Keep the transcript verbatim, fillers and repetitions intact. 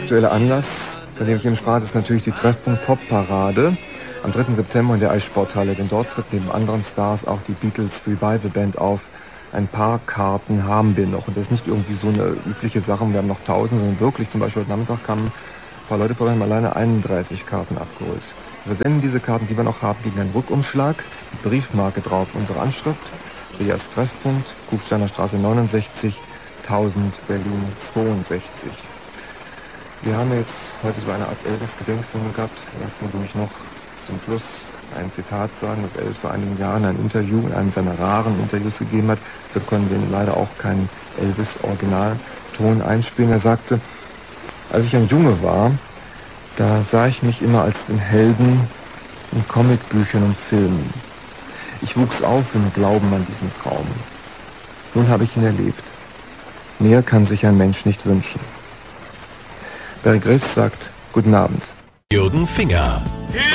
aktuelle Anlass, bei dem ich eben sprach, ist natürlich die Treffpunkt Pop-Parade am dritten September in der Eissporthalle. Denn dort tritt neben anderen Stars auch die Beatles Revival Band auf. Ein paar Karten haben wir noch. Und das ist nicht irgendwie so eine übliche Sache, wir haben noch tausend, sondern wirklich, zum Beispiel heute Nachmittag kamen ein paar Leute vorbei, haben alleine einunddreißig Karten abgeholt. Wir senden diese Karten, die wir noch haben, gegen einen Rückumschlag, mit Briefmarke drauf, unsere Anschrift, Rias Treffpunkt, Kufsteiner Straße neunundsechzig, tausend, Berlin zweiundsechzig. Wir haben jetzt heute so eine Art Elvis-Gedenkstunde gehabt. Lassen Sie mich noch zum Schluss ein Zitat sagen, das Elvis vor einigen Jahren ein Interview in einem seiner raren Interviews gegeben hat. Deshalb können wir leider auch keinen Elvis-Originalton einspielen. Er sagte, als ich ein Junge war, da sah ich mich immer als den Helden in Comicbüchern und Filmen. Ich wuchs auf im Glauben an diesen Traum. Nun habe ich ihn erlebt. Mehr kann sich ein Mensch nicht wünschen. Barry Griff sagt, guten Abend. Jürgen Finger.